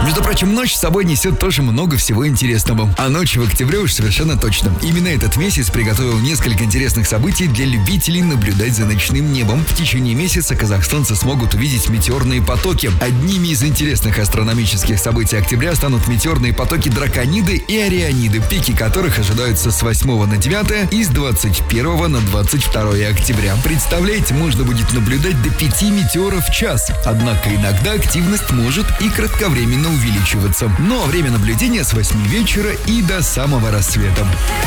Между прочим, ночь с собой несет тоже много всего интересного. А ночь в октябре уж совершенно точно. Именно этот месяц приготовил несколько интересных событий для любителей наблюдать за ночным небом. В течение месяца казахстанцы смогут увидеть метеорные потоки. Одними из интересных астрономических событий октября станут метеорные потоки Дракониды и Ориониды, пики которых ожидаются с 8 на 9 и с 21 на 22 октября. Представляете, можно будет наблюдать до 5 метеоров в час. Однако иногда активность может и кратковременно увеличиваться. Ну а время наблюдения с 8 вечера и до самого рассвета.